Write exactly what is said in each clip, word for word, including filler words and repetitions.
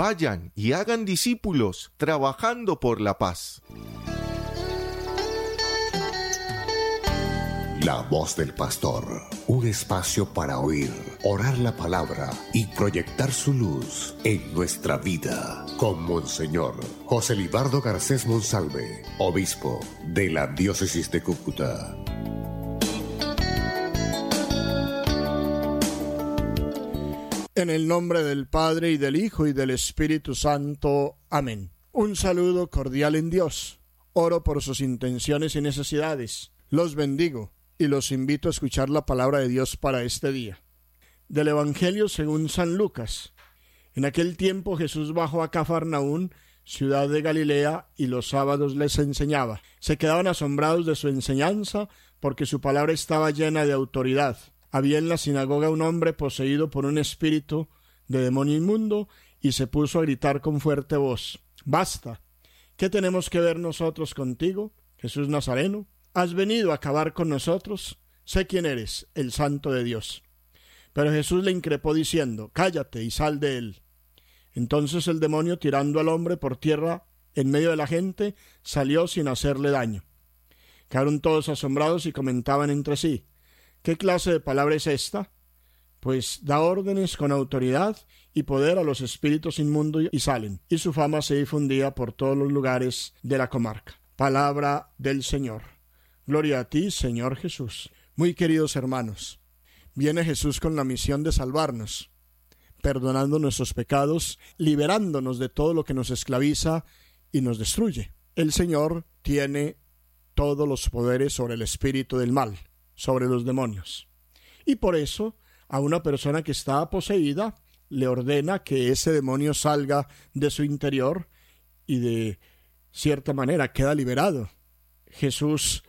Vayan y hagan discípulos, trabajando por la paz. La voz del pastor, un espacio para oír, orar la palabra y proyectar su luz en nuestra vida. Con Monseñor José Libardo Garcés Monsalve, obispo de la diócesis de Cúcuta. En el nombre del Padre, y del Hijo, y del Espíritu Santo. Amén. Un saludo cordial en Dios. Oro por sus intenciones y necesidades. Los bendigo y los invito a escuchar la palabra de Dios para este día. Del Evangelio según San Lucas. En aquel tiempo Jesús bajó a Cafarnaún, ciudad de Galilea, y los sábados les enseñaba. Se quedaban asombrados de su enseñanza, porque su palabra estaba llena de autoridad. Había en la sinagoga un hombre poseído por un espíritu de demonio inmundo, y se puso a gritar con fuerte voz: «¡Basta! ¿Qué tenemos que ver nosotros contigo, Jesús Nazareno? ¿Has venido a acabar con nosotros? Sé quién eres, el Santo de Dios». Pero Jesús le increpó diciendo: «Cállate y sal de él». Entonces el demonio, tirando al hombre por tierra en medio de la gente, salió sin hacerle daño. Quedaron todos asombrados y comentaban entre sí: «¿Qué clase de palabra es esta? Pues da órdenes con autoridad y poder a los espíritus inmundos y salen». Y su fama se difundía por todos los lugares de la comarca. Palabra del Señor. Gloria a ti, Señor Jesús. Muy queridos hermanos, viene Jesús con la misión de salvarnos, perdonando nuestros pecados, liberándonos de todo lo que nos esclaviza y nos destruye. El Señor tiene todos los poderes sobre el espíritu del mal, sobre los demonios. Y por eso, a una persona que está poseída, le ordena que ese demonio salga de su interior y de cierta manera queda liberado. Jesús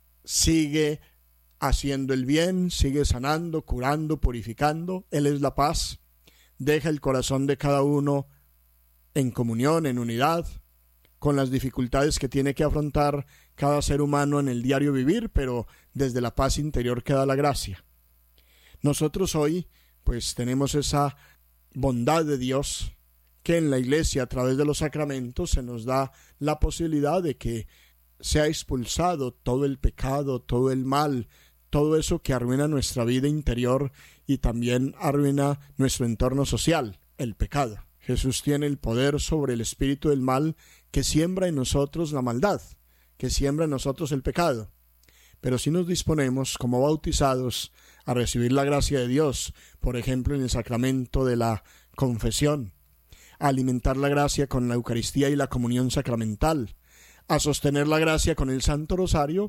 sigue haciendo el bien, sigue sanando, curando, purificando. Él es la paz. Deja el corazón de cada uno en comunión, en unidad, con las dificultades que tiene que afrontar cada ser humano en el diario vivir, pero desde la paz interior que da la gracia. Nosotros hoy, pues, tenemos esa bondad de Dios, que en la Iglesia, a través de los sacramentos, se nos da la posibilidad de que se ha expulsado todo el pecado, todo el mal, todo eso que arruina nuestra vida interior y también arruina nuestro entorno social, el pecado. Jesús tiene el poder sobre el espíritu del mal que siembra en nosotros la maldad, que siembra en nosotros el pecado. Pero si nos disponemos como bautizados a recibir la gracia de Dios, por ejemplo en el sacramento de la confesión, a alimentar la gracia con la Eucaristía y la comunión sacramental, a sostener la gracia con el Santo Rosario,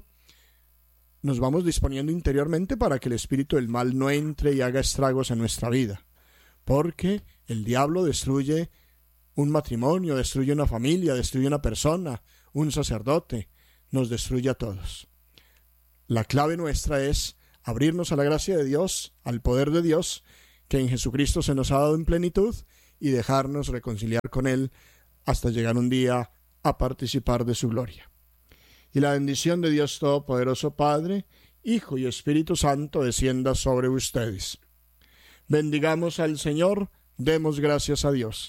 nos vamos disponiendo interiormente para que el espíritu del mal no entre y haga estragos en nuestra vida. Porque el diablo destruye un matrimonio, destruye una familia, destruye una persona, un sacerdote, nos destruye a todos. La clave nuestra es abrirnos a la gracia de Dios, al poder de Dios, que en Jesucristo se nos ha dado en plenitud, y dejarnos reconciliar con Él hasta llegar un día a participar de su gloria. Y la bendición de Dios Todopoderoso, Padre, Hijo y Espíritu Santo, descienda sobre ustedes. Bendigamos al Señor, demos gracias a Dios.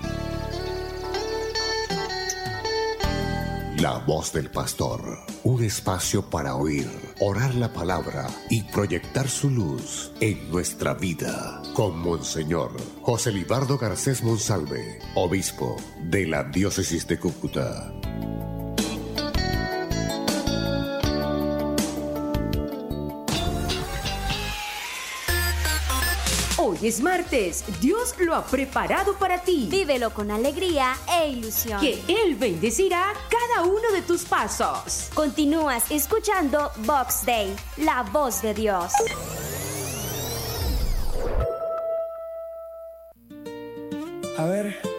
La voz del pastor, un espacio para oír, orar la palabra y proyectar su luz en nuestra vida. Con Monseñor José Libardo Garcés Monsalve, obispo de la diócesis de Cúcuta. Hoy es martes, Dios lo ha preparado para ti. Vívelo con alegría e ilusión. Que Él bendecirá cada uno de tus pasos. Continúas escuchando Vox Dei, la voz de Dios. A ver...